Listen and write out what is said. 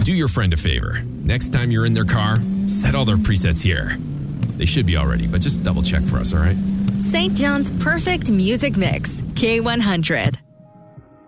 Do your friend a favor. Next time you're in their car, set all their presets here. They should be all ready, but just double check for us, all right? St. John's perfect music mix, K100.